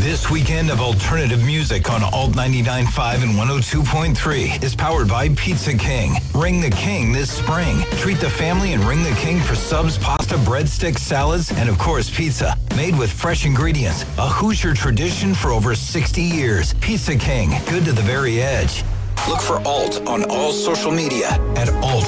This weekend of alternative music on Alt 99.5 and 102.3 is powered by Pizza King. Ring the King this spring. Treat the family and ring the King for subs, pasta, breadsticks, salads, and of course pizza. Made with fresh ingredients. A Hoosier tradition for over 60 years. Pizza King. Good to the very edge. Look for Alt on all social media at Alt